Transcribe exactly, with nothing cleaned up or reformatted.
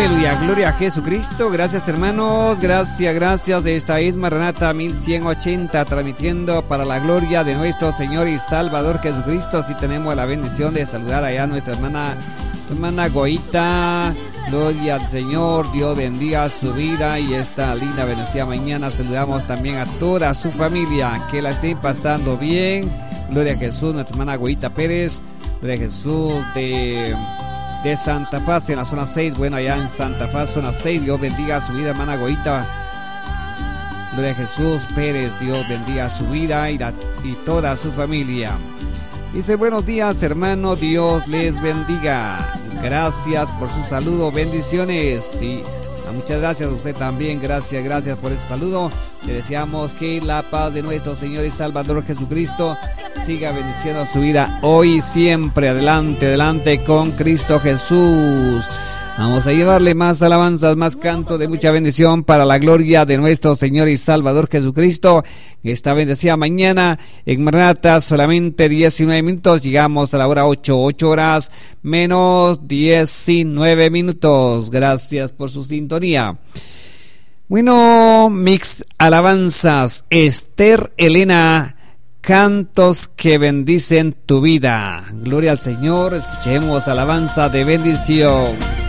Aleluya, gloria a Jesucristo. Gracias, hermanos, gracias, gracias. Esta es Maranata mil ciento ochenta, transmitiendo para la gloria de nuestro Señor y Salvador Jesucristo. Así tenemos la bendición de saludar allá a nuestra hermana, hermana Goita. Gloria al Señor, Dios bendiga su vida y esta linda bendecida mañana. Saludamos también a toda su familia, que la estén pasando bien. Gloria a Jesús, nuestra hermana Goita Pérez. Gloria a Jesús de... de Santa Paz, en la zona seis, bueno, allá en Santa Paz, zona seis, Dios bendiga su vida, hermana Goita. Gloria a Jesús Pérez, Dios bendiga su vida y, la, y toda su familia. Dice, buenos días, hermano, Dios les bendiga. Gracias por su saludo, bendiciones. Y muchas gracias a usted también, gracias, gracias por ese saludo. Le deseamos que la paz de nuestro Señor y Salvador Jesucristo siga bendiciendo su vida hoy y siempre. Adelante, adelante con Cristo Jesús. Vamos a llevarle más alabanzas, más canto de mucha bendición para la gloria de nuestro Señor y Salvador Jesucristo. Esta bendecida mañana en Maranata, solamente diecinueve minutos. Llegamos a la hora ocho, ocho horas menos diecinueve minutos. Gracias por su sintonía. Bueno, mix alabanzas, Esther Elena, cantos que bendicen tu vida. Gloria al Señor, escuchemos alabanza de bendición.